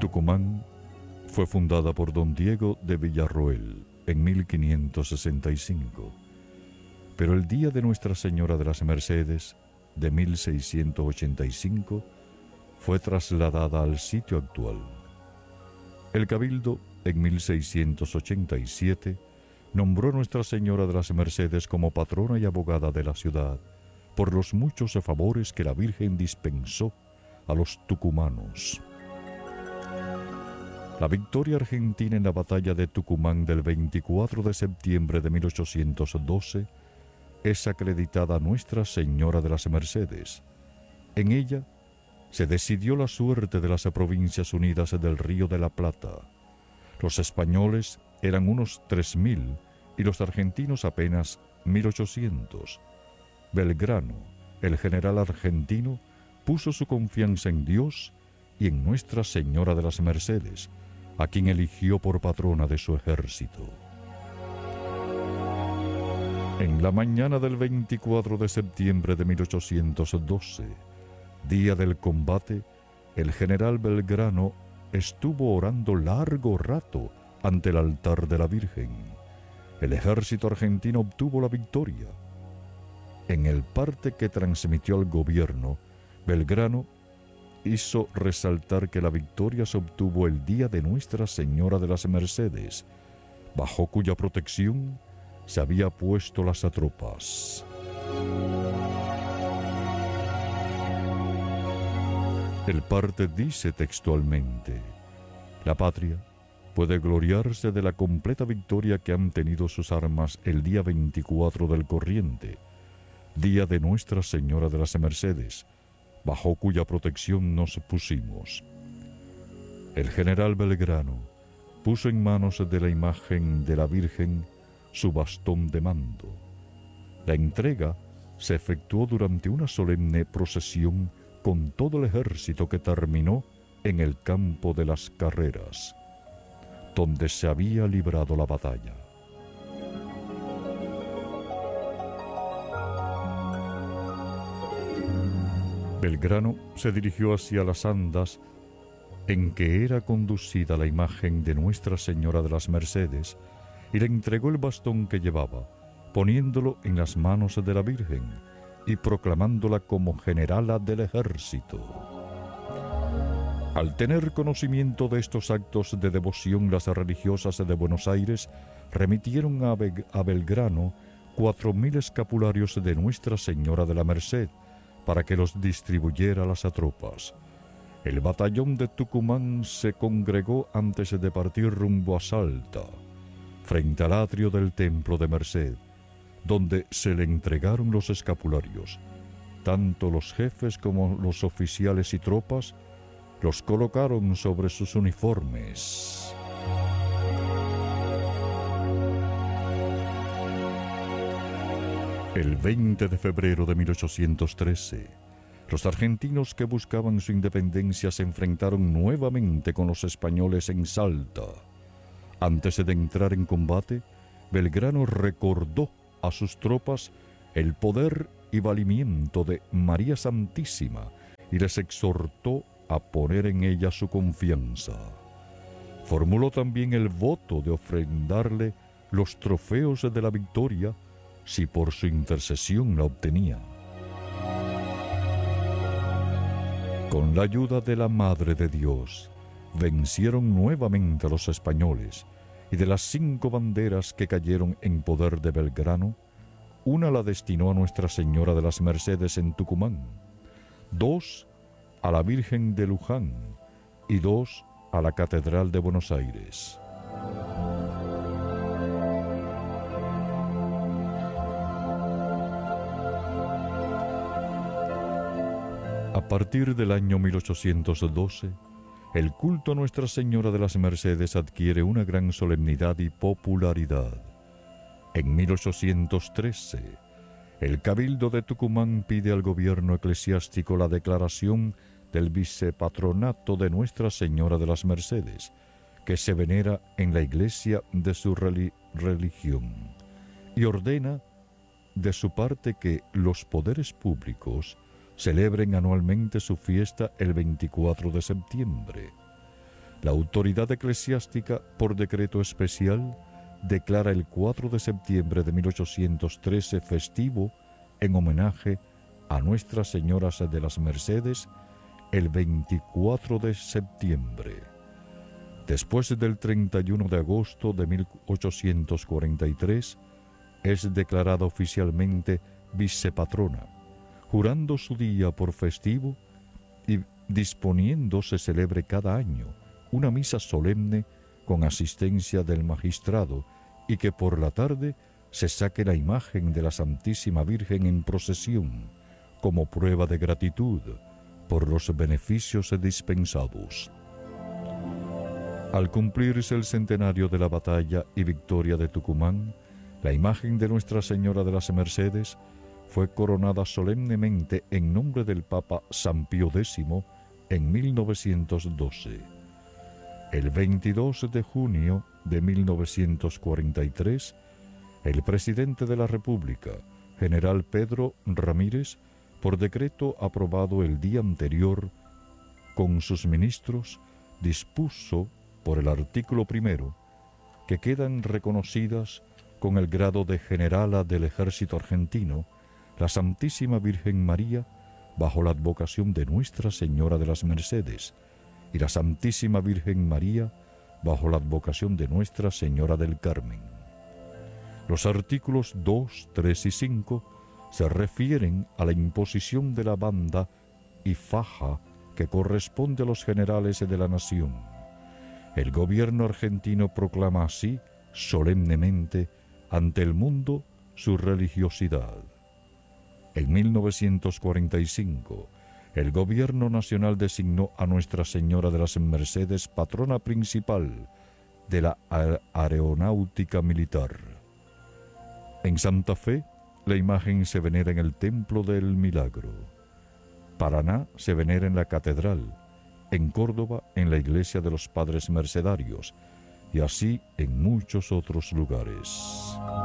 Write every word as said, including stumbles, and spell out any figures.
Tucumán fue fundada por don Diego de Villarroel en mil quinientos sesenta y cinco, pero el día de Nuestra Señora de las Mercedes de mil seiscientos ochenta y cinco fue trasladada al sitio actual. El Cabildo, en mil seiscientos ochenta y siete, nombró a Nuestra Señora de las Mercedes como patrona y abogada de la ciudad por los muchos favores que la Virgen dispensó a los tucumanos. La victoria argentina en la batalla de Tucumán del veinticuatro de septiembre de mil ochocientos doce es acreditada a Nuestra Señora de las Mercedes. En ella se decidió la suerte de las Provincias Unidas del Río de la Plata. Los españoles eran unos tres mil y los argentinos apenas mil ochocientos. Belgrano, el general argentino, puso su confianza en Dios y en Nuestra Señora de las Mercedes, a quien eligió por patrona de su ejército. En la mañana del veinticuatro de septiembre de mil ochocientos doce, día del combate, el general Belgrano estuvo orando largo rato ante el altar de la Virgen. El ejército argentino obtuvo la victoria. En el parte que transmitió al gobierno, Belgrano hizo resaltar que la victoria se obtuvo el día de Nuestra Señora de las Mercedes, bajo cuya protección se había puesto las tropas. El parte dice textualmente: la patria puede gloriarse de la completa victoria que han tenido sus armas el día veinticuatro del corriente, día de Nuestra Señora de las Mercedes, bajo cuya protección nos pusimos. El general Belgrano puso en manos de la imagen de la Virgen su bastón de mando. La entrega se efectuó durante una solemne procesión con todo el ejército que terminó en el campo de las Carreras, donde se había librado la batalla. Belgrano se dirigió hacia las andas en que era conducida la imagen de Nuestra Señora de las Mercedes y le entregó el bastón que llevaba, poniéndolo en las manos de la Virgen y proclamándola como generala del ejército. Al tener conocimiento de estos actos de devoción, las religiosas de Buenos Aires remitieron a, Be- a Belgrano cuatro mil escapularios de Nuestra Señora de la Merced para que los distribuyera a las tropas. El batallón de Tucumán se congregó antes de partir rumbo a Salta, frente al atrio del templo de Merced, donde se le entregaron los escapularios. Tanto los jefes como los oficiales y tropas los colocaron sobre sus uniformes. El veinte de febrero de mil ochocientos trece, los argentinos que buscaban su independencia se enfrentaron nuevamente con los españoles en Salta. Antes de entrar en combate, Belgrano recordó a sus tropas el poder y valimiento de María Santísima y les exhortó a poner en ella su confianza. Formuló también el voto de ofrendarle los trofeos de la victoria si por su intercesión la obtenía. Con la ayuda de la Madre de Dios, vencieron nuevamente a los españoles, y de las cinco banderas que cayeron en poder de Belgrano, una la destinó a Nuestra Señora de las Mercedes en Tucumán, dos a la Virgen de Luján y dos a la Catedral de Buenos Aires. A partir del año mil ochocientos doce, el culto a Nuestra Señora de las Mercedes adquiere una gran solemnidad y popularidad. En mil ochocientos trece, el Cabildo de Tucumán pide al gobierno eclesiástico la declaración del vicepatronato de Nuestra Señora de las Mercedes, que se venera en la iglesia de su reli- religión, y ordena de su parte que los poderes públicos celebren anualmente su fiesta el veinticuatro de septiembre. La autoridad eclesiástica, por decreto especial, declara el cuatro de septiembre de mil ochocientos trece festivo en homenaje a Nuestra Señora de las Mercedes el veinticuatro de septiembre. Después del treinta y uno de agosto de mil ochocientos cuarenta y tres, es declarada oficialmente vicepatrona, jurando su día por festivo y disponiendo se celebre cada año una misa solemne con asistencia del magistrado y que por la tarde se saque la imagen de la Santísima Virgen en procesión como prueba de gratitud por los beneficios dispensados. Al cumplirse el centenario de la batalla y victoria de Tucumán, la imagen de Nuestra Señora de las Mercedes fue coronada solemnemente en nombre del Papa San Pío décimo en mil novecientos doce. El veintidós de junio de mil novecientos cuarenta y tres, el presidente de la República, general Pedro Ramírez, por decreto aprobado el día anterior, con sus ministros, dispuso por el artículo primero que quedan reconocidas con el grado de generala del ejército argentino la Santísima Virgen María bajo la advocación de Nuestra Señora de las Mercedes y la Santísima Virgen María bajo la advocación de Nuestra Señora del Carmen. Los artículos dos, tres y cinco se refieren a la imposición de la banda y faja que corresponde a los generales de la nación. El gobierno argentino proclama así, solemnemente, ante el mundo su religiosidad. En mil novecientos cuarenta y cinco, el gobierno nacional designó a Nuestra Señora de las Mercedes patrona principal de la aeronáutica militar. En Santa Fe, la imagen se venera en el Templo del Milagro. Paraná se venera en la Catedral, en Córdoba en la Iglesia de los Padres Mercedarios, y así en muchos otros lugares.